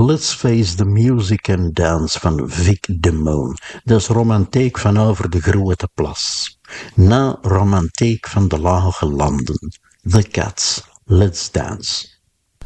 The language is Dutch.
Let's Face the Music and Dance van Vic Damone. Dat is romantiek van over de grote plas. Na romantiek van de lage landen. The Cats, Let's Dance.